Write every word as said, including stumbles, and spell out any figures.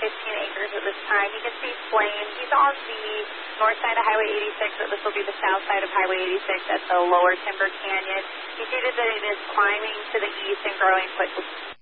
fifteen acres at this time. You can see flames. He's on the north side of Highway eighty-six, but this will be the south side of Highway eighty-six at the lower Timber Canyon. You see that it is climbing to the east and growing quickly.